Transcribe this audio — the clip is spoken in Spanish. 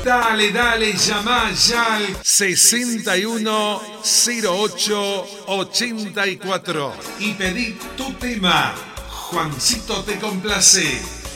Dale, llama ya al 610884 y pedí tu tema. Juancito te complace.